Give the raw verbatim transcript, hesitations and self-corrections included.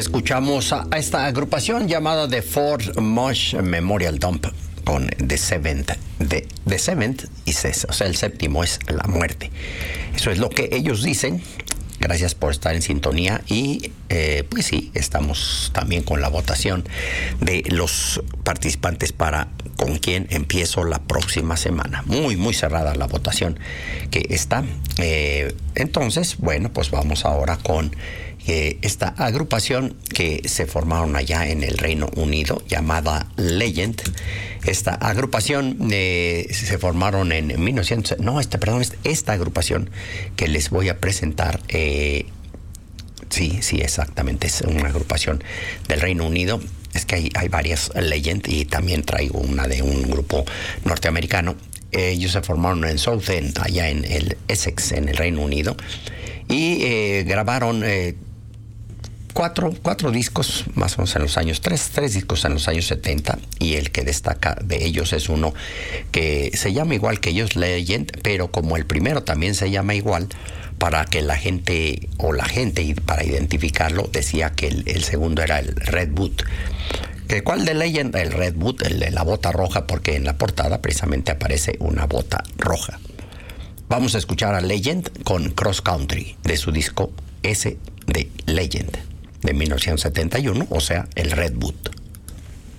escuchamos a, a esta agrupación llamada The Fort Mosh Memorial Dump con The Seventh, The, The Seventh y Cess, o sea, el séptimo es la muerte. Eso es lo que ellos dicen. Gracias por estar en sintonía y eh, pues sí, estamos también con la votación de los participantes para con quién empiezo la próxima semana. Muy, muy cerrada la votación que está. Eh, entonces, bueno, pues vamos ahora con eh, esta agrupación que se formaron allá en el Reino Unido llamada Legend. Esta agrupación eh, se formaron en mil novecientos... No, este, perdón, esta agrupación que les voy a presentar... Eh, sí, sí, exactamente, es una agrupación del Reino Unido. Es que hay, hay varias Legend y también traigo una de un grupo norteamericano. Eh, ellos se formaron en Southend, allá en el Essex, en el Reino Unido. Y eh, grabaron... Eh, Cuatro, cuatro discos más o menos en los años, tres, tres discos en los años setenta, y el que destaca de ellos es uno que se llama igual que ellos, Legend, pero como el primero también se llama igual, para que la gente, o la gente para identificarlo, decía que el, el segundo era el Red Boot. ¿Cuál de Legend? El Red Boot, el de la bota roja, porque en la portada precisamente aparece una bota roja. Vamos a escuchar a Legend con Cross Country, de su disco S de Legend, de mil novecientos setenta y uno, o sea, el Red Boot.